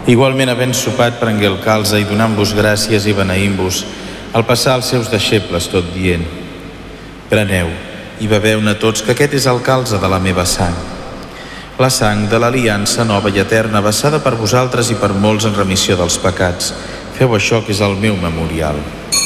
Igualment, havent sopat, prengué el calze i donant-vos gràcies i beneint-vos, al passar als seus deixebles tot dient: preneu i beveu-ne tots, que aquest és el calze de la meva sang, la sang de l'aliança nova i eterna, vessada per vosaltres i per molts en remissió dels pecats. Feu això, que és el meu memorial.